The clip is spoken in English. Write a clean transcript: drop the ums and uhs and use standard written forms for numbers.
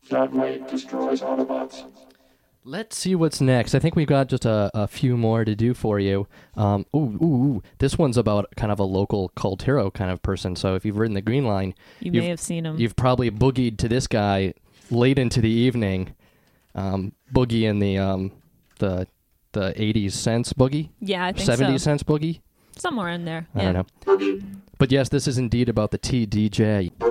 That way destroys Autobots. Let's see what's next. I think we've got just a few more to do for you. This one's about kind of a local cult hero kind of person. So if you've ridden the Green Line, You may have seen him. You've probably boogied to this guy late into the evening. Boogie in the 80s cents boogie? Yeah, I think 70s so. cents boogie? Somewhere in there. I don't know. But yes, this is indeed about the TDJ.